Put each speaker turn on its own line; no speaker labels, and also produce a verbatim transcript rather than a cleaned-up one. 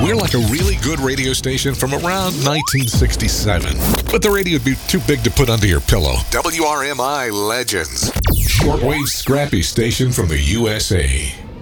We're like a really good radio station from around nineteen sixty-seven. But the radio would be too big to put under your pillow. W R M I Legends. Shortwave scrappy station from the U S A.